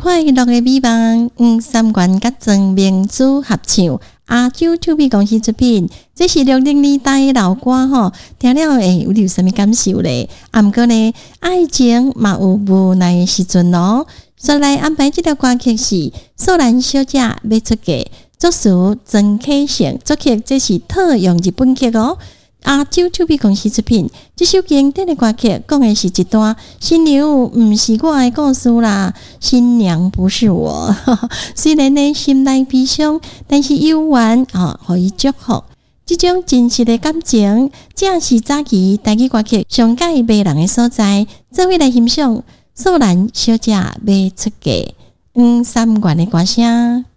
快乐的美梦，三观甲曾明珠合唱，亚洲唱片公司出品。这是60年代的老歌吼，听了会有什么感受咧？毋过呢，爱情嘛有无奈的时阵咯。所以来安排这条歌曲是素兰小姐要出嫁，作词曾启成，作曲这是套用日本曲哦。亚洲唱片公司出品，这首经典的歌曲讲的是一段新娘不是我的故事啦，新娘不是我。虽然呢心内悲伤，但是有缘互伊祝福。这种真实的感情，正是早期台语歌曲上界迷人的所在。做伙来欣赏素兰小姐要出嫁，三元的歌声。